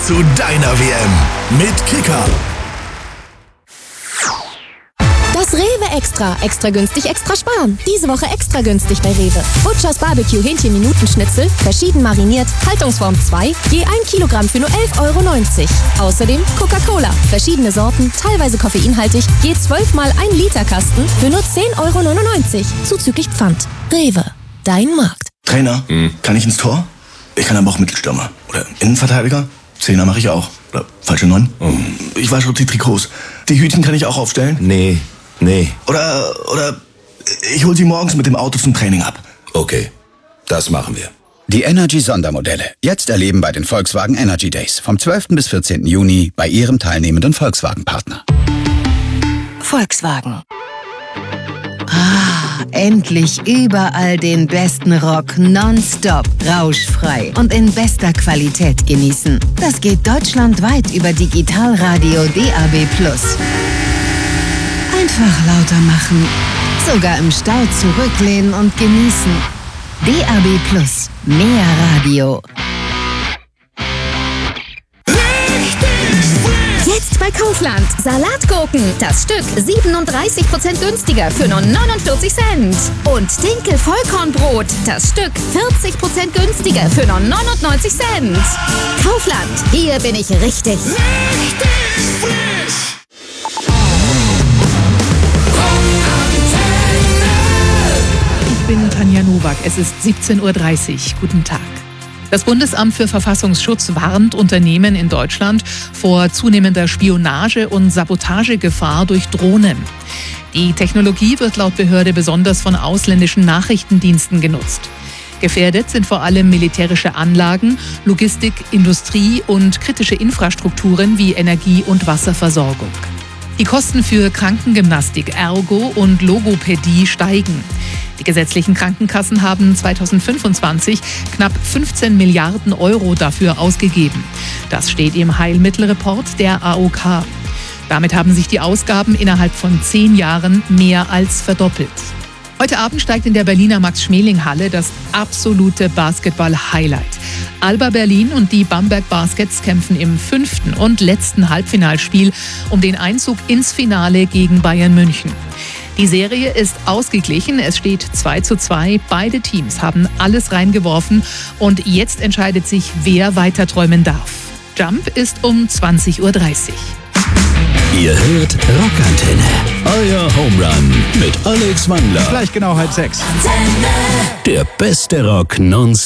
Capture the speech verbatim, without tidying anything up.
zu deiner W M mit Kicker. Das Rewe Extra. Extra günstig, extra sparen. Diese Woche extra günstig bei Rewe. Butchers Barbecue Hähnchen-Minuten-Schnitzel, verschieden mariniert, Haltungsform zwei, je ein Kilogramm für nur elf Euro neunzig. Außerdem Coca-Cola, verschiedene Sorten, teilweise koffeinhaltig, je zwölf mal ein Liter Kasten für nur zehn Euro neunundneunzig. Zuzüglich Pfand. Rewe. Dein Markt. Trainer, hm. kann ich ins Tor? Ich kann aber auch Mittelstürmer. Oder Innenverteidiger? Zehner mache ich auch. Oder falsche Neun? Oh. Ich wasche auch die Trikots. Die Hütchen kann ich auch aufstellen? Nee. Nee. Oder, oder ich hol sie morgens mit dem Auto zum Training ab. Okay, das machen wir. Die Energy-Sondermodelle. Jetzt erleben bei den Volkswagen Energy Days. Vom zwölften bis vierzehnten Juni bei Ihrem teilnehmenden Volkswagen-Partner. Volkswagen. Ah, endlich überall den besten Rock nonstop, rauschfrei und in bester Qualität genießen. Das geht deutschlandweit über Digitalradio D A B plus. Einfach lauter machen. Sogar im Stau zurücklehnen und genießen. D A B plus. Mehr Radio. Jetzt bei Kaufland. Salatgurken. Das Stück siebenunddreißig Prozent günstiger für nur neunundvierzig Cent. Und Dinkel-Vollkornbrot. Das Stück vierzig Prozent günstiger für nur neunundneunzig Cent. Kaufland. Hier bin ich richtig. Richtig frisch. Ich bin Tanja Nowak. Es ist siebzehn Uhr dreißig. Guten Tag. Das Bundesamt für Verfassungsschutz warnt Unternehmen in Deutschland vor zunehmender Spionage- und Sabotagegefahr durch Drohnen. Die Technologie wird laut Behörde besonders von ausländischen Nachrichtendiensten genutzt. Gefährdet sind vor allem militärische Anlagen, Logistik, Industrie und kritische Infrastrukturen wie Energie- und Wasserversorgung. Die Kosten für Krankengymnastik, Ergo und Logopädie steigen. Die gesetzlichen Krankenkassen haben zweitausendfünfundzwanzig knapp fünfzehn Milliarden Euro dafür ausgegeben. Das steht im Heilmittelreport der A O K. Damit haben sich die Ausgaben innerhalb von zehn Jahren mehr als verdoppelt. Heute Abend steigt in der Berliner Max-Schmeling-Halle das absolute Basketball-Highlight. Alba Berlin und die Bamberg Baskets kämpfen im fünften und letzten Halbfinalspiel um den Einzug ins Finale gegen Bayern München. Die Serie ist ausgeglichen, es steht zwei zu zwei. Beide Teams haben alles reingeworfen und jetzt entscheidet sich, wer weiter träumen darf. Jump ist um zwanzig Uhr dreißig. Ihr hört Rockantenne, euer Home Run mit Alex Wangler. Gleich genau halb sechs. Der beste Rock nonstop.